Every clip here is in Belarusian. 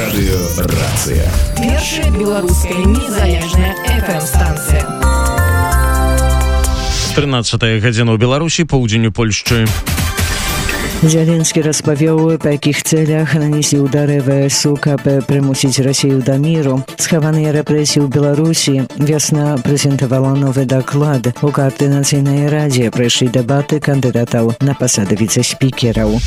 Радыёрацыя. Першая беларуская незалежная FM-станцыя. 13 гадзіна ў Беларусі, поўдзень у Польшчы. Зеленский распавёў, па якіх цэлях нанеслі ўдары ВСУ, каб прымусіць Расію да міру. Схаваныя рэпрэсіі ў Беларусі. Вясна прэзентавала новы даклад. У Коаардынацыйнай радзе прайшлі дэбаты кандыдатаў на пасады віцэ-спікераў.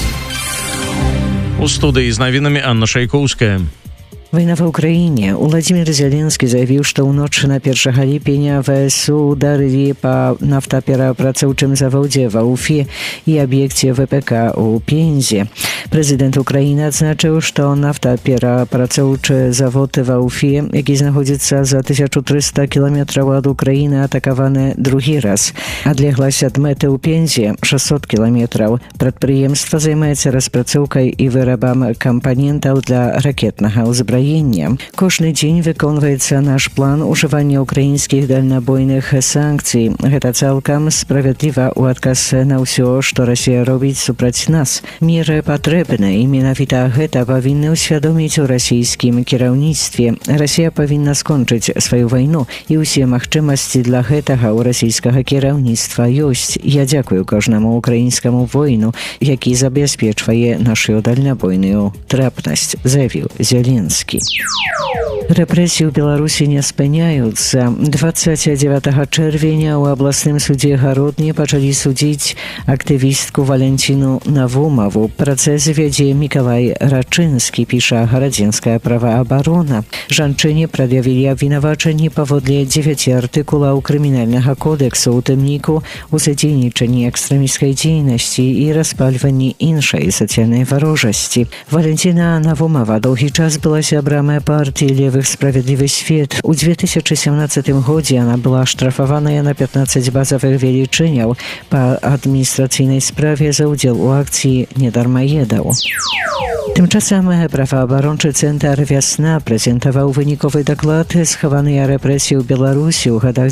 У студыі з навінамі Анна Шайкоўская. Война в Украине. Владимир Зеленский заявил, что ў ноч на 1 ліпеня ВСУ ударили по нафтаперапрацоўчым заводзе в Уфе и объекте ВПК у Пензе. Президент Украины адзначыў, что нафтаперапрацоўчы завод в Уфе, які знаходзіцца за 1300 километров от Украины, атакаваны другі раз. Адлегласць ад мэты ў Пензе 600 километров. Прадпрыемства займаецца распрацоўкай і вырабам кампанентаў для ракетнага ўзбраення. Кожны дзень выконваецца наш план ужывання украінскіх дальнабойных санкцый. Гэта цалкам справядліва ў адказ на ўсё, што Расія робіць супраць нас. Меры патрэбны, і менавіта гэта павінны ўсвядоміць у расійскім кіраўніцтве. Расія павінна скончыць сваю вайну, і ўсе магчымасці для гэтага ў расійскага кіраўніцтва ёсць. Я дзякую кожнаму украінскаму воіну, які забяспечвае нашу дальнабойную трапнасць, заявіў Зеленскі. Рэпрэсіі ў Беларусі не спыняюцца. 29 чэрвеня ў абласным судзе Гародні пачалі судзіць актывістку Валянціну Навумаву. Працэс вядзе Мікалай Рачынскі, піша гарадзенская праваабарона. Жанчыне прад'явілі абвінавачанні паводле 9 артыкулаў крымінальнага кодэксу, у тым ліку у садзейнічанні экстрэмісцкай дзейнасці і распальванні іншай сацыяльнай варожасці. Валянціна Навумава доўгі час была сябрам партии «Левых справедливый свет». У 2017 годзе она была штрафаваная на 15 базовых велічыняў па адміністрацыйнай справе за ўдзел у акцыі недармаедаў. Тymczasem праваабарончы цэнтр «Вясна» прэзентаваў выніковы даклад «Схаваныя рэпрэсіі ў Беларусі ў гадах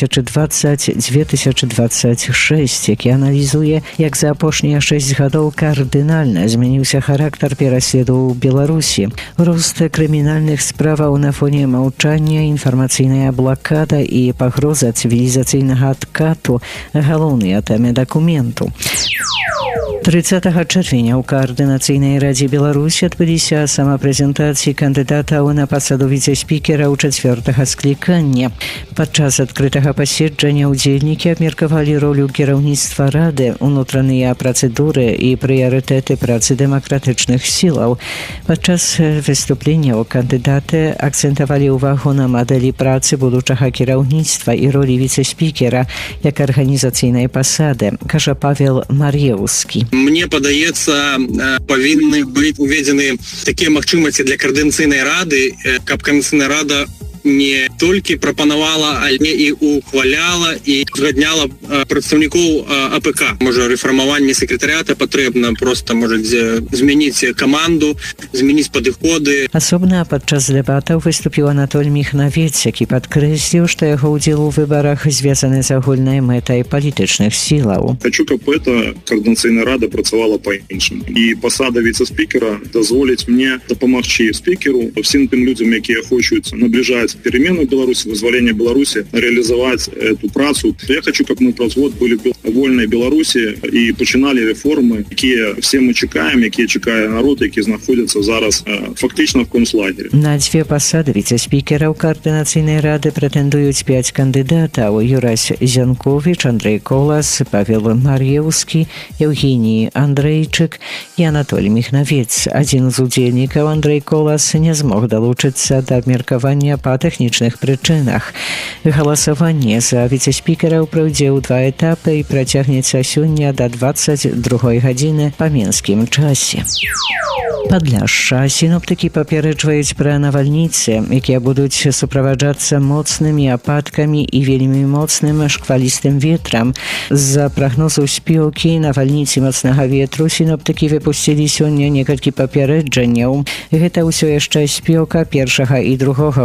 2020-2026», які аналізуе, як за апошнія 6 гадоў кардынальна змяніўся характар пераследу ў Беларусі. Рост крымінальных справаў на фоне маўчання, інфармацыйная блакада і пагроза цывілізацыйнага адкату – галоўныя тэмы дакументу. 30 чэрвеня ў Коаардынацыйнай радзе Беларусі адбыліся самапрэзентацыі кандыдатаў на пасаду віцэ-спікера ў 4-га склікання. Падчас адкрытага паседжання ўдзельнікі абмеркавалі ролю кіраўніцтва рады, унутраныя працэдуры і прыярытэты працы дэмакратычных сілаў. Падчас выступленняў кандыдаты акцэнтавалі ўвагу на мадэлі працы будучага кіраўніцтва і ролі віцэ-спікера як арганізацыйнай пасады, кажа Павел Мар'еўскі. Мне падаецца, павінны быць уведзены такія магчымасці для Коаардынацыйнай рады, каб Коаардынацыйная рада не толькі прапанавала, але і ухваляла і узгадняла прадстаўнікоў АПК. Можа, рэфармаванне сакратарыята патрэбна, проста можа змяніць каманду, змяніць падыходы. Асобна падчас дэбатаў выступіў Анатоль Міхнавец, які падкрэсліў, што яго ўдзел у выбарах звязаны з агульнай мэтай палітычных сілаў. Хочу, каб эта Коаардынацыйная рада працавала па-іншаму. І пасада віцэ-спікера дазволіць мне дапамагчы спікеру, всім тым людзям, якія хочуць набліжаць перемены в Беларуси, вызволение Беларуси, реализовать эту працу. Я хочу, как мы производ были в вольной Беларуси и починали реформы, які все мы чекаем, які чекає народ, які знаходяться зараз фактично в концлагері. На 2 пасады віцэ-спікераў Коаардынацыйнай рады прэтэндуюць 5 кандыдатаў: Юрась Зянкович, Андрей Колас, Павел Мар'еўскі, Евгений Андрейчык і Анатолий Міхнавец. Адзін з удзельнікаў, Андрей Колас, не змог далучыцца да абмеркавання па тэхнічных прычынах. Галасаванне за віцэ-спікераў пройдзе ў 2 этапы і працягнецца сёння да 22 гадзіны па менскім часе. Падляшша. Сіноптыкі папереджваюць пра навальніцы, якія будуць суправаджацца моцнымі ападкамі і вельмі моцным шквалістым ветрам. З-за прагнозу спёкі, навальніцы моцнага ветру сіноптыкі выпусцілі сёння некалькі папереджанняў. Гэта ўсё яшчэ спёка 1-га і 2-га ўзроўня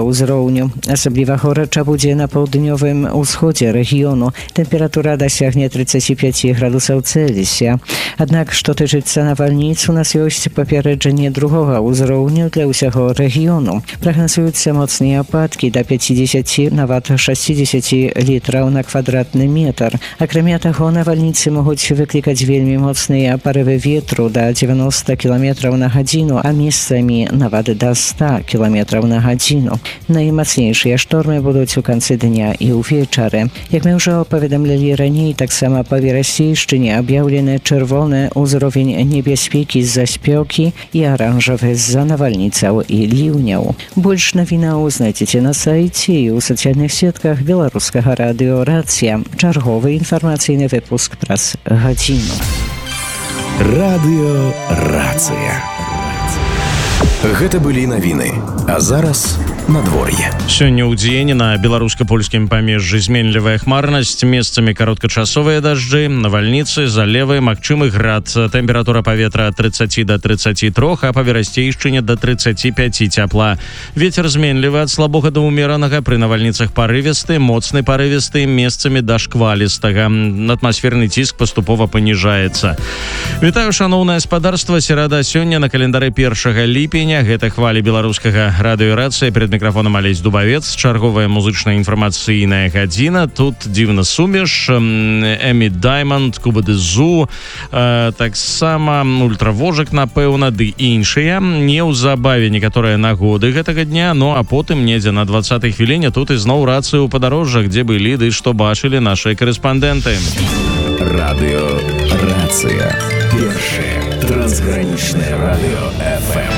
поўдню. Асабліва горача будзе на паўднёвым усходзе рэгіёну. Тэмпература дасягне 35 градусаў Цельсія. Аднак, што тычыцца навальніц, у нас ёсць папярэджанне другога ўзроўню для ўсяго рэгіёну. Прагназуюцца моцныя ападкі да 50, нават 60 літраў на квадратны метр. Акрамя таго, навальніцы могуць выклікаць вельмі моцныя парывы ветру да 90 км на гадзіну, а месцамі нават да 100 км на гадзіну. Наймацнейшыя штормы будуць у канцы дня і ўвечары. Як мы ўжо паведамлялі раней, таксама па Верасейшчыне аб'яўлены чырвоны ўзровень небяспекі з-за спёкі і аранжавы з-за навальніцаў і ліўняў. Больш навінаў знайдзеце на сайце і ў сацыяльных сетках беларускага радыё «Рацыя». Чарговы інфармацыйны выпуск праз гадзіну. Радыё «Рацыя». Гэта былі навіны. А зараз надвор'е. Сёння ў дзень на беларуска-польскім памежжы зменлівая хмарнасць, месцамі кароткачасовыя дажджы, навальніцы, залевы, магчымы град. Тэмпература паветра ад 30 до 33, а па Верасейшчыне до 35 цяпла. Вецер зменлівы ад слабога да ўмеранага, пры навальніцах парывісты, моцны парывісты, месцамі да шквалістага. Атмасферны ціск паступова паніжаецца. Вітаю, шаноўнае гаспадарства. Серада сёння на календары 1 ліпеня. Гэта хвалі беларускага радыё «Рацыя». Перед мікрафонам Алесь Дубавец. Чарговая музычная інфармацыйная гадзіна. Тут дзіўна сумеш. Эмі Даймонд, Куба де Зу, таксама ультравожак, напэўна, ды іншыя. Неўзабаве некаторыя нагоды гэтага дня, ну а потым недзе на 20-й хвіліне тут ізноў рацыю ў падарожжах, дзе былі ды што бачылі нашыя корэспандэнты. Радыё «Рацыя». Першае трансгранічнае радыё FM.